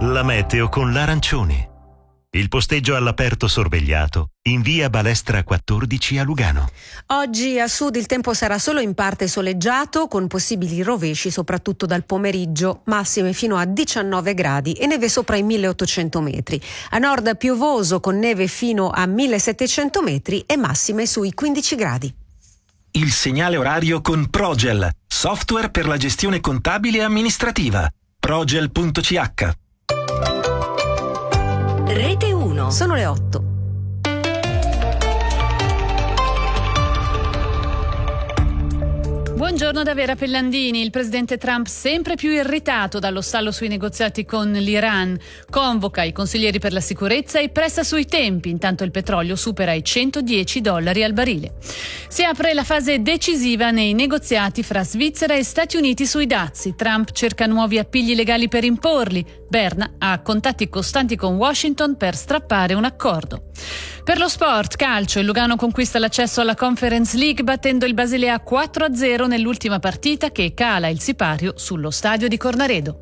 La meteo con l'Arancione. Il posteggio all'aperto sorvegliato in via Balestra 14 a Lugano. Oggi a sud il tempo sarà solo in parte soleggiato, con possibili rovesci soprattutto dal pomeriggio, massime fino a 19 gradi e neve sopra i 1800 metri. A nord piovoso con neve fino a 1700 metri e massime sui 15 gradi. Il segnale orario con Progel, software per la gestione contabile e amministrativa. Progel.ch. Rete 1. Sono le 8. Buongiorno da Vera Pellandini. Il presidente Trump, sempre più irritato dallo stallo sui negoziati con l'Iran, convoca i consiglieri per la sicurezza e pressa sui tempi. Intanto il petrolio supera i $110 al barile. Si apre la fase decisiva nei negoziati fra Svizzera e Stati Uniti sui dazi. Trump cerca nuovi appigli legali per imporli. Berna ha contatti costanti con Washington per strappare un accordo. Per lo sport, calcio, il Lugano conquista l'accesso alla Conference League battendo il Basilea 4-0 nell'ultima partita che cala il sipario sullo stadio di Cornaredo.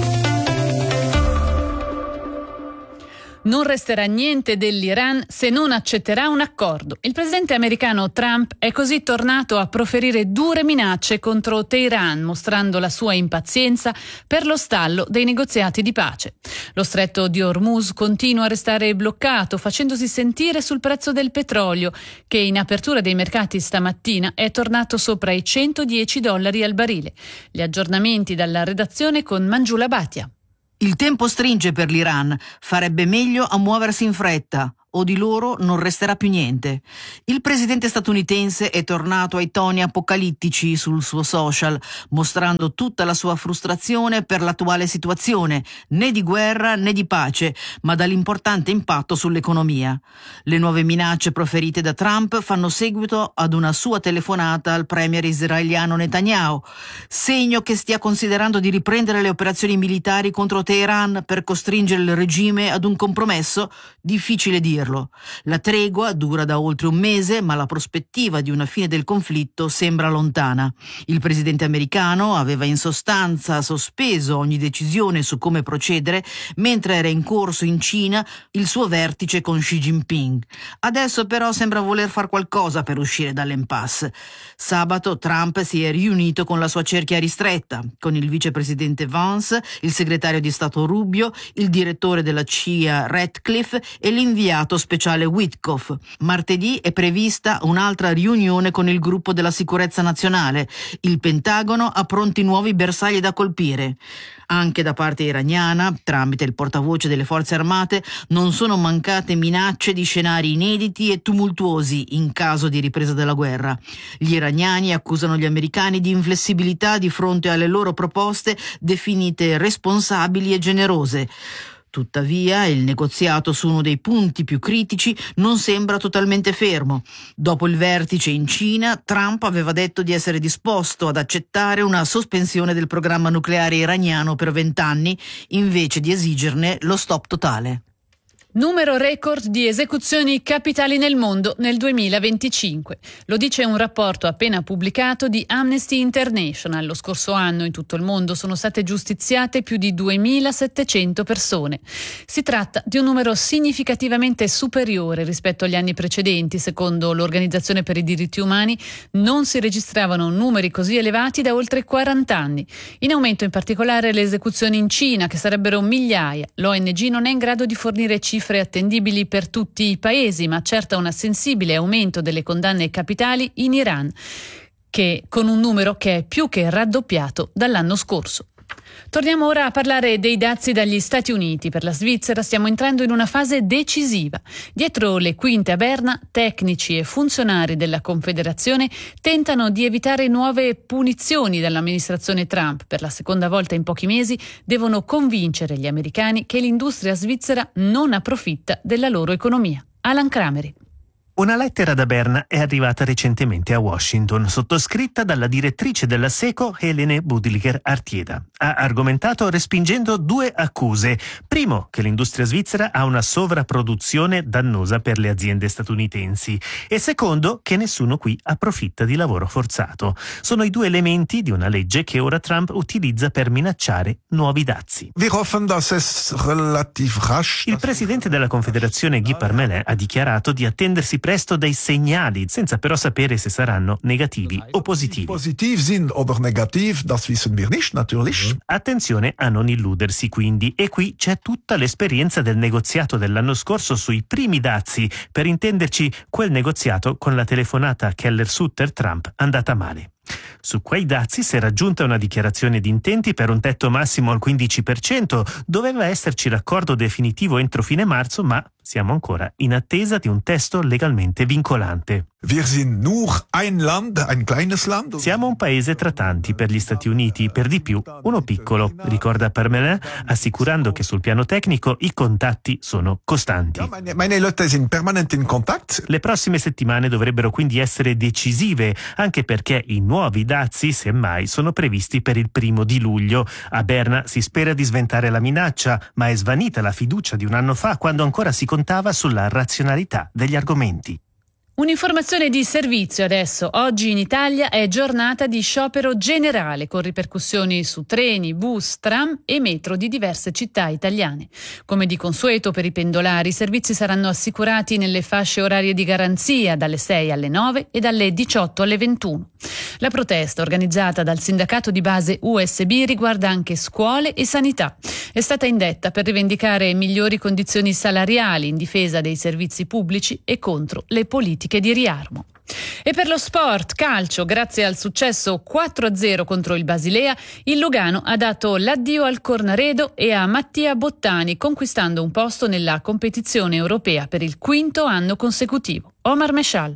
Non resterà niente dell'Iran se non accetterà un accordo. Il presidente americano Trump è così tornato a proferire dure minacce contro Teheran, mostrando la sua impazienza per lo stallo dei negoziati di pace. Lo stretto di Hormuz continua a restare bloccato, facendosi sentire sul prezzo del petrolio, che in apertura dei mercati stamattina è tornato sopra i $110 al barile. Gli aggiornamenti dalla redazione con Mangiula Bhatia. Il tempo stringe per l'Iran, farebbe meglio a muoversi in fretta, o di loro non resterà più niente. Il presidente statunitense è tornato ai toni apocalittici sul suo social, mostrando tutta la sua frustrazione per l'attuale situazione, né di guerra né di pace, ma dall'importante impatto sull'economia. Le nuove minacce proferite da Trump fanno seguito ad una sua telefonata al premier israeliano Netanyahu, segno che stia considerando di riprendere le operazioni militari contro Teheran per costringere il regime ad un compromesso? Difficile dirlo. La tregua dura da oltre un mese, ma la prospettiva di una fine del conflitto sembra lontana. Il presidente americano aveva in sostanza sospeso ogni decisione su come procedere mentre era in corso in Cina il suo vertice con Xi Jinping. Adesso però sembra voler far qualcosa per uscire dall'impasse. Sabato Trump si è riunito con la sua cerchia ristretta, con il vicepresidente Vance, il segretario di Stato Rubio, il direttore della CIA Ratcliffe e l'inviato speciale Witkoff. Martedì è prevista un'altra riunione con il gruppo della sicurezza nazionale. Il Pentagono ha pronti nuovi bersagli da colpire. Anche da parte iraniana, tramite il portavoce delle forze armate, non sono mancate minacce di scenari inediti e tumultuosi in caso di ripresa della guerra. Gli iraniani accusano gli americani di inflessibilità di fronte alle loro proposte definite responsabili e generose. Tuttavia, il negoziato su uno dei punti più critici non sembra totalmente fermo. Dopo il vertice in Cina, Trump aveva detto di essere disposto ad accettare una sospensione del programma nucleare iraniano per 20 anni, invece di esigerne lo stop totale. Numero record di esecuzioni capitali nel mondo nel 2025. Lo dice un rapporto appena pubblicato di Amnesty International. Lo scorso anno in tutto il mondo sono state giustiziate più di 2.700 persone. Si tratta di un numero significativamente superiore rispetto agli anni precedenti. Secondo l'Organizzazione per i diritti umani non si registravano numeri così elevati da oltre 40 anni. In aumento in particolare le esecuzioni in Cina, che sarebbero migliaia. L'ONG non è in grado di fornire cifre attendibili per tutti i paesi, ma accerta un sensibile aumento delle condanne capitali in Iran, che con un numero che è più che raddoppiato dall'anno scorso. Torniamo ora a parlare dei dazi dagli Stati Uniti. Per la Svizzera stiamo entrando in una fase decisiva. Dietro le quinte a Berna, tecnici e funzionari della Confederazione tentano di evitare nuove punizioni dall'amministrazione Trump. Per la seconda volta in pochi mesi devono convincere gli americani che l'industria svizzera non approfitta della loro economia. Alan Crameri. Una lettera da Berna è arrivata recentemente a Washington, sottoscritta dalla direttrice della SECO Helene Budliger-Artieda. Ha argomentato respingendo due accuse. Primo, che l'industria svizzera ha una sovrapproduzione dannosa per le aziende statunitensi. E secondo, che nessuno qui approfitta di lavoro forzato. Sono i due elementi di una legge che ora Trump utilizza per minacciare nuovi dazi. Il presidente della Confederazione Guy Parmelin ha dichiarato di attendersi presto dei segnali, senza però sapere se saranno negativi o positivi. Attenzione a non illudersi quindi, e qui c'è tutta l'esperienza del negoziato dell'anno scorso sui primi dazi, per intenderci quel negoziato con la telefonata Keller-Sutter-Trump andata male. Su quei dazi si è raggiunta una dichiarazione di intenti per un tetto massimo al 15%, doveva esserci l'accordo definitivo entro fine marzo, ma siamo ancora in attesa di un testo legalmente vincolante. Siamo un paese tra tanti per gli Stati Uniti, per di più uno piccolo, ricorda Parmelin, assicurando che sul piano tecnico i contatti sono costanti. Le prossime settimane dovrebbero quindi essere decisive, anche perché i nuovi dazi, semmai, sono previsti per il 1 luglio. A Berna si spera di sventare la minaccia, ma è svanita la fiducia di un anno fa, quando ancora si contava sulla razionalità degli argomenti. Un'informazione di servizio adesso. Oggi in Italia è giornata di sciopero generale con ripercussioni su treni, bus, tram e metro di diverse città italiane. Come di consueto per i pendolari, i servizi saranno assicurati nelle fasce orarie di garanzia dalle 6 alle 9 e dalle 18 alle 21. La protesta organizzata dal sindacato di base USB riguarda anche scuole e sanità. È stata indetta per rivendicare migliori condizioni salariali in difesa dei servizi pubblici e contro le politiche di riarmo. E per lo sport, calcio, grazie al successo 4-0 contro il Basilea, il Lugano ha dato l'addio al Cornaredo e a Mattia Bottani, conquistando un posto nella competizione europea per il 5º anno consecutivo. Omar Meshal.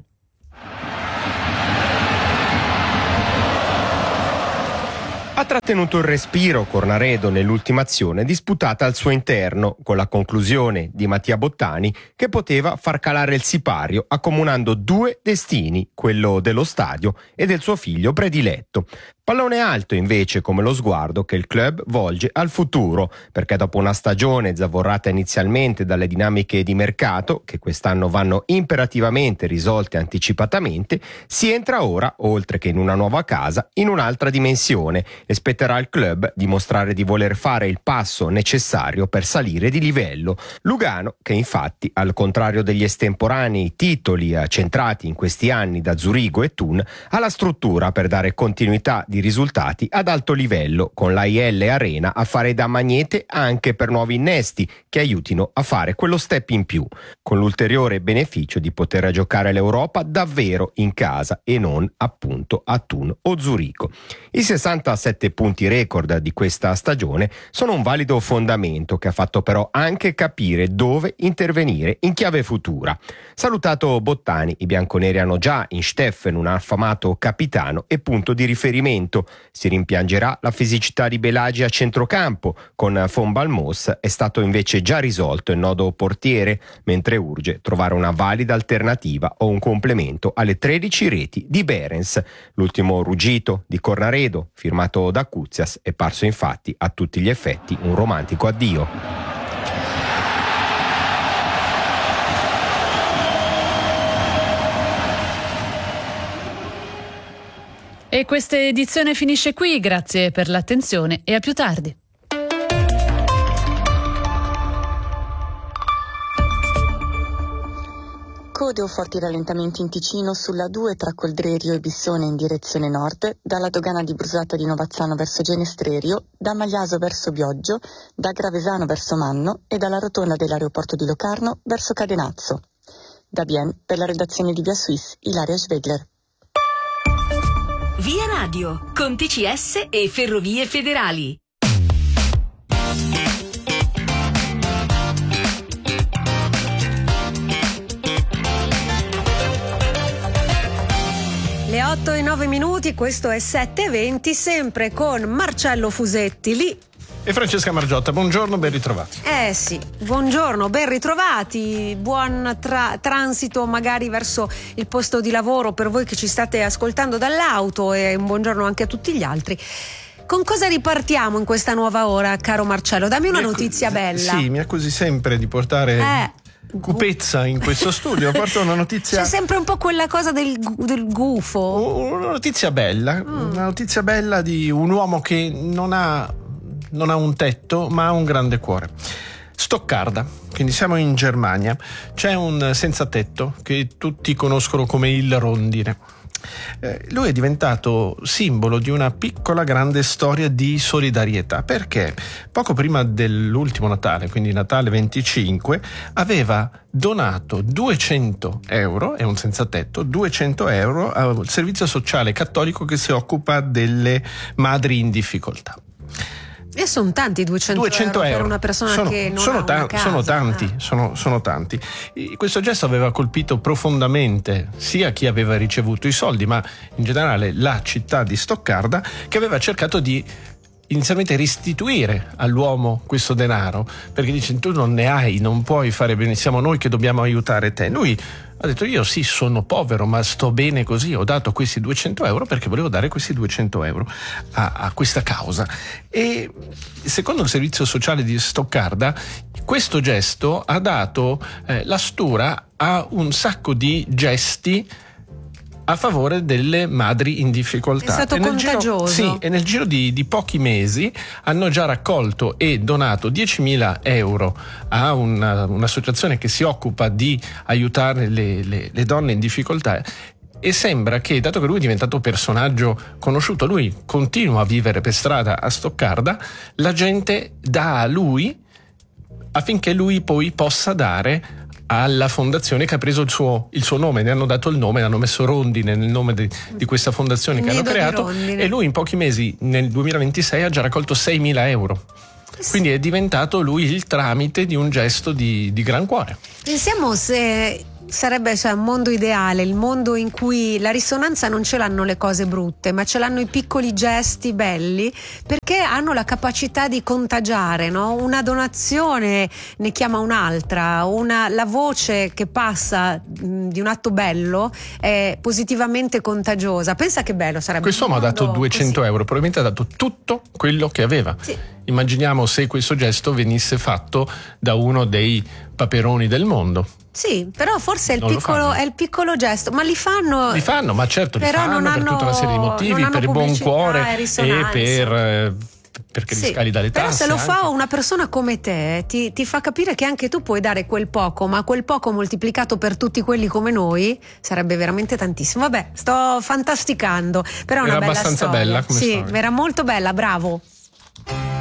Ha trattenuto il respiro Cornaredo nell'ultima azione disputata al suo interno, con la conclusione di Mattia Bottani che poteva far calare il sipario accomunando due destini, quello dello stadio e del suo figlio prediletto. Pallone alto invece come lo sguardo che il club volge al futuro, perché dopo una stagione zavorrata inizialmente dalle dinamiche di mercato, che quest'anno vanno imperativamente risolte anticipatamente, si entra ora, oltre che in una nuova casa, in un'altra dimensione e spetterà al club dimostrare di voler fare il passo necessario per salire di livello. Lugano, che infatti, al contrario degli estemporanei titoli centrati in questi anni da Zurigo e Thun, ha la struttura per dare continuità di risultati ad alto livello, con l'AIL Arena a fare da magnete anche per nuovi innesti che aiutino a fare quello step in più, con l'ulteriore beneficio di poter giocare l'Europa davvero in casa e non appunto a Thun o Zurigo. I 67 punti record di questa stagione sono un valido fondamento che ha fatto però anche capire dove intervenire in chiave futura. Salutato Bottani, i bianconeri hanno già in Steffen un affamato capitano e punto di riferimento. Si rimpiangerà la fisicità di Belagi a centrocampo, con Von Balmos è stato invece già risolto il nodo portiere, mentre urge trovare una valida alternativa o un complemento alle 13 reti di Behrens. L'ultimo ruggito di Cornaredo, firmato da Kuzias, è parso infatti a tutti gli effetti un romantico addio. E questa edizione finisce qui, grazie per l'attenzione e a più tardi. Code o forti rallentamenti in Ticino sulla 2 tra Coldrerio e Bissone in direzione nord, dalla dogana di Brusata di Novazzano verso Genestrerio, da Magliaso verso Bioggio, da Gravesano verso Manno e dalla rotonda dell'aeroporto di Locarno verso Cadenazzo. Da Bien, per la redazione di Via Suisse, Ilaria Schwegler. Via Radio, con TCS e Ferrovie Federali. Le 8:09, questo è 7:20, sempre con Marcello Fusetti lì E Francesca Margiotta, buongiorno, ben ritrovati. Sì, buongiorno, ben ritrovati, buon transito magari verso il posto di lavoro per voi che ci state ascoltando dall'auto, e un buongiorno anche a tutti gli altri. Con cosa ripartiamo in questa nuova ora, caro Marcello? Dammi una notizia bella. Sì, mi accusi sempre di portare cupezza in questo studio. Porto una notizia. C'è sempre un po' quella cosa del gufo. Una notizia bella, una notizia bella di un uomo che non ha un tetto, ma ha un grande cuore. Stoccarda, quindi siamo in Germania. C'è un senza tetto che tutti conoscono come il rondine. Lui è diventato simbolo di una piccola grande storia di solidarietà, perché poco prima dell'ultimo Natale, quindi Natale 25, aveva donato 200 euro, è un senza tetto, 200 euro al servizio sociale cattolico che si occupa delle madri in difficoltà. E sono tanti 200 euro per una persona che non ha una casa. Sono tanti. Questo gesto aveva colpito profondamente sia chi aveva ricevuto i soldi, ma in generale la città di Stoccarda, che aveva cercato di inizialmente restituire all'uomo questo denaro, perché dice: tu non ne hai, non puoi fare bene, siamo noi che dobbiamo aiutare te. Lui ha detto: io sì, sono povero, ma sto bene così, ho dato questi 200 euro perché volevo dare questi 200 euro a questa causa. E secondo il servizio sociale di Stoccarda, questo gesto ha dato la stura a un sacco di gesti a favore delle madri in difficoltà. È stato contagioso. E nel giro di pochi mesi hanno già raccolto e donato 10.000 euro a un'associazione che si occupa di aiutare le donne in difficoltà. E sembra che, dato che lui è diventato personaggio conosciuto, lui continua a vivere per strada a Stoccarda, la gente dà a lui affinché lui poi possa dare alla fondazione che ha preso il suo nome, ne hanno dato il nome, hanno messo Rondine nel nome di questa fondazione che hanno creato, e lui in pochi mesi, nel 2026, ha già raccolto 6.000 euro. Quindi è diventato lui il tramite di un gesto di gran cuore. Pensiamo se sarebbe un mondo ideale, il mondo in cui la risonanza non ce l'hanno le cose brutte, ma ce l'hanno i piccoli gesti belli, perché hanno la capacità di contagiare, no? Una donazione ne chiama un'altra, la voce che passa di un atto bello è positivamente contagiosa. Pensa che bello sarebbe. Quest'uomo ha dato 200 euro, probabilmente ha dato tutto quello che aveva. Sì. Immaginiamo se questo gesto venisse fatto da uno dei paperoni del mondo. Sì, però forse è il piccolo gesto, ma li fanno, ma certo, li fanno per tutta una serie di motivi, per il buon cuore e perché li scali dalle tasse. Però se lo fa una persona come te, ti fa capire che anche tu puoi dare quel poco, ma quel poco moltiplicato per tutti quelli come noi sarebbe veramente tantissimo. Vabbè, sto fantasticando, però è una bella storia. Abbastanza bella come storia. Sì, era molto bella, bravo.